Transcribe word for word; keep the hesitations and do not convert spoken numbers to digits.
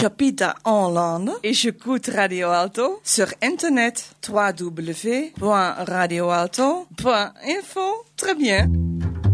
J'habite à Hollande et j'écoute Radio Alto sur Internet w w w point radio alto point info. Très bien.